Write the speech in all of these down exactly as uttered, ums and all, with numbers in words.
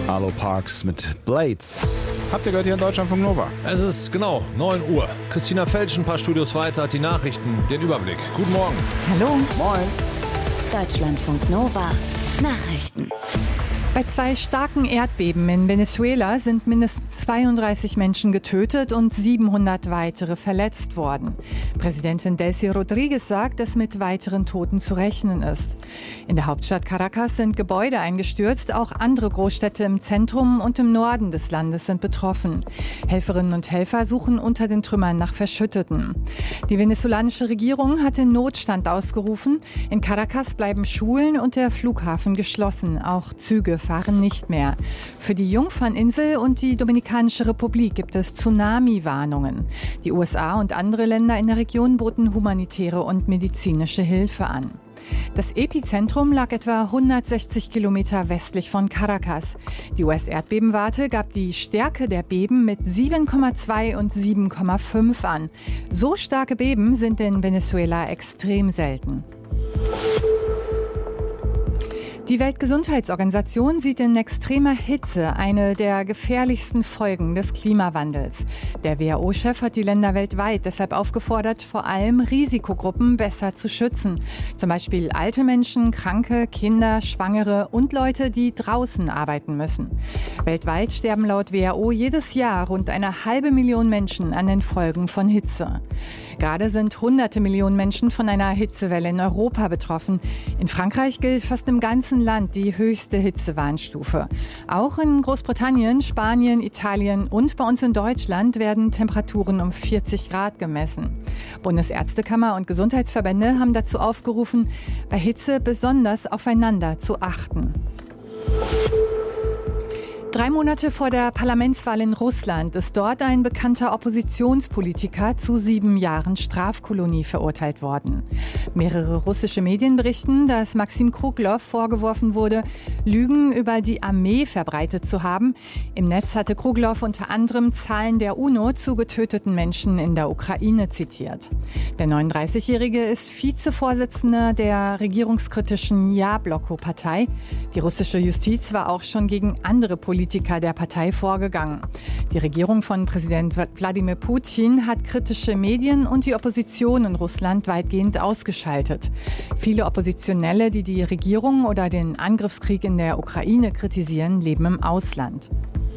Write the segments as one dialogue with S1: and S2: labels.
S1: Arlo Parks mit Blades. Habt ihr gehört hier in Deutschlandfunk Nova?
S2: Es ist genau neun Uhr. Christina Felsch, ein paar Studios weiter, hat die Nachrichten, den Überblick. Guten Morgen.
S3: Hallo.
S1: Moin.
S4: Deutschlandfunk Nova. Nachrichten.
S3: Bei zwei starken Erdbeben in Venezuela sind mindestens zweiunddreißig Menschen getötet und siebenhundert weitere verletzt worden. Präsidentin Delcy Rodriguez sagt, dass mit weiteren Toten zu rechnen ist. In der Hauptstadt Caracas sind Gebäude eingestürzt, auch andere Großstädte im Zentrum und im Norden des Landes sind betroffen. Helferinnen und Helfer suchen unter den Trümmern nach Verschütteten. Die venezolanische Regierung hat den Notstand ausgerufen. In Caracas bleiben Schulen und der Flughafen geschlossen, auch Züge fahren nicht mehr. Für die Jungferninsel und die Dominikanische Republik gibt es Tsunami-Warnungen. Die U S A und andere Länder in der Region boten humanitäre und medizinische Hilfe an. Das Epizentrum lag etwa hundertsechzig Kilometer westlich von Caracas. Die U S-Erdbebenwarte gab die Stärke der Beben mit sieben Komma zwei und sieben Komma fünf an. So starke Beben sind in Venezuela extrem selten. Die Weltgesundheitsorganisation sieht in extremer Hitze eine der gefährlichsten Folgen des Klimawandels. Der W H O-Chef hat die Länder weltweit deshalb aufgefordert, vor allem Risikogruppen besser zu schützen. Zum Beispiel alte Menschen, Kranke, Kinder, Schwangere und Leute, die draußen arbeiten müssen. Weltweit sterben laut W H O jedes Jahr rund eine halbe Million Menschen an den Folgen von Hitze. Gerade sind hunderte Millionen Menschen von einer Hitzewelle in Europa betroffen. In Frankreich gilt fast im ganzen Land die höchste Hitzewarnstufe. Auch in Großbritannien, Spanien, Italien und bei uns in Deutschland werden Temperaturen um vierzig Grad gemessen. Bundesärztekammer und Gesundheitsverbände haben dazu aufgerufen, bei Hitze besonders aufeinander zu achten. Drei Monate vor der Parlamentswahl in Russland ist dort ein bekannter Oppositionspolitiker zu sieben Jahren Strafkolonie verurteilt worden. Mehrere russische Medien berichten, dass Maxim Kruglow vorgeworfen wurde, Lügen über die Armee verbreitet zu haben. Im Netz hatte Kruglow unter anderem Zahlen der UNO zu getöteten Menschen in der Ukraine zitiert. Der neununddreißigjährige ist Vizevorsitzender der regierungskritischen Jabloko-Partei. Die russische Justiz war auch schon gegen andere Politiker Politiker der Partei vorgegangen. Die Regierung von Präsident Wladimir Putin hat kritische Medien und die Opposition in Russland weitgehend ausgeschaltet. Viele Oppositionelle, die die Regierung oder den Angriffskrieg in der Ukraine kritisieren, leben im Ausland.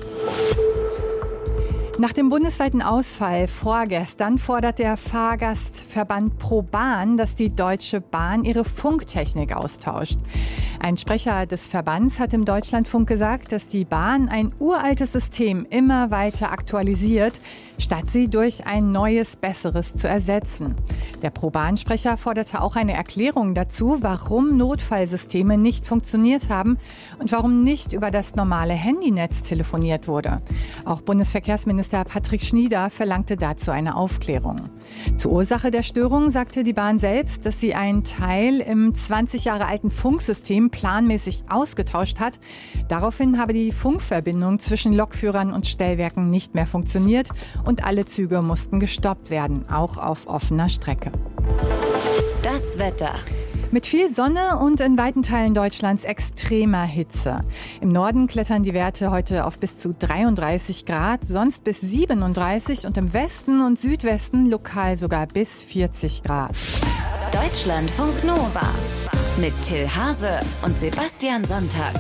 S3: Nach dem bundesweiten Ausfall vorgestern fordert der Fahrgastverband ProBahn, dass die Deutsche Bahn ihre Funktechnik austauscht. Ein Sprecher des Verbands hat im Deutschlandfunk gesagt, dass die Bahn ein uraltes System immer weiter aktualisiert, statt sie durch ein neues, besseres zu ersetzen. Der ProBahn-Sprecher forderte auch eine Erklärung dazu, warum Notfallsysteme nicht funktioniert haben und warum nicht über das normale Handynetz telefoniert wurde. Auch Bundesverkehrsminister Patrick Schnieder verlangte dazu eine Aufklärung. Zur Ursache der Störung sagte die Bahn selbst, dass sie einen Teil im zwanzig Jahre alten Funksystem planmäßig ausgetauscht hat. Daraufhin habe die Funkverbindung zwischen Lokführern und Stellwerken nicht mehr funktioniert und alle Züge mussten gestoppt werden, auch auf offener Strecke.
S4: Das Wetter.
S3: Mit viel Sonne und in weiten Teilen Deutschlands extremer Hitze. Im Norden klettern die Werte heute auf bis zu dreiunddreißig Grad, sonst bis siebenunddreißig und im Westen und Südwesten lokal sogar bis vierzig Grad.
S4: Deutschlandfunk Nova mit Till Hase und Sebastian Sonntag.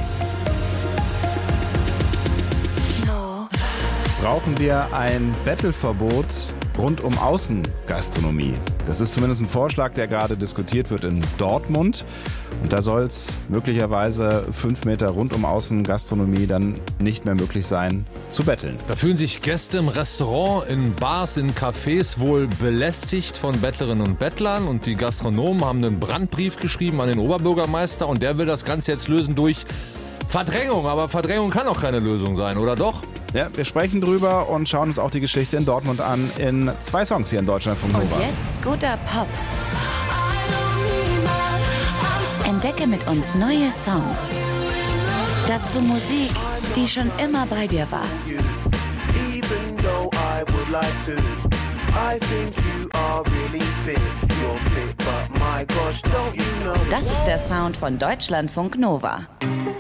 S1: Brauchen wir ein Bettelverbot rund um Außengastronomie? Das ist zumindest ein Vorschlag, der gerade diskutiert wird in Dortmund. Und da soll es möglicherweise fünf Meter rund um Außengastronomie dann nicht mehr möglich sein, zu betteln.
S2: Da fühlen sich Gäste im Restaurant, in Bars, in Cafés wohl belästigt von Bettlerinnen und Bettlern. Und die Gastronomen haben einen Brandbrief geschrieben an den Oberbürgermeister. Und der will das Ganze jetzt lösen durch Verdrängung. Aber Verdrängung kann auch keine Lösung sein, oder doch?
S1: Ja, wir sprechen drüber und schauen uns auch die Geschichte in Dortmund an in zwei Songs hier in Deutschlandfunk Nova.
S4: Und jetzt guter Pop. Entdecke mit uns neue Songs. Dazu Musik, die schon immer bei dir war. Das ist der Sound von Deutschlandfunk Nova.